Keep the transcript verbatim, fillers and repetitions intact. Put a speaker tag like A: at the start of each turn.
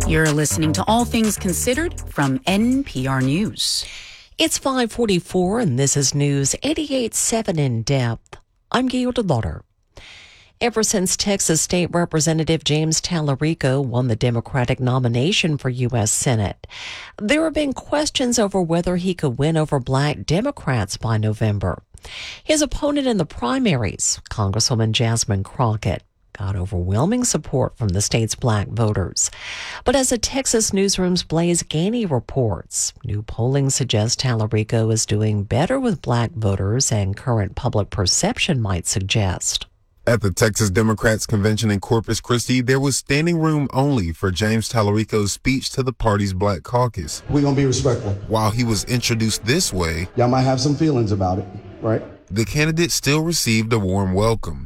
A: You're listening to All Things Considered from N P R News.
B: It's five forty-four, and this is News eighty-eight point seven in depth. I'm Gail DeLauder. Ever since Texas State Representative James Tallarico won the Democratic nomination for U S Senate, there have been questions over whether he could win over black Democrats by November. His opponent in the primaries, Congresswoman Jasmine Crockett, got overwhelming support from the state's black voters. But as a Texas newsroom's Blaise Gainey reports, new polling suggests Tallarico is doing better with black voters than current public perception might suggest.
C: At the Texas Democrats Convention in Corpus Christi, there was standing room only for James Tallarico's speech to the party's Black Caucus.
D: We're going to be respectful.
C: While he was introduced this way,
D: y'all might have some feelings about it, right?
C: The candidate still received a warm welcome.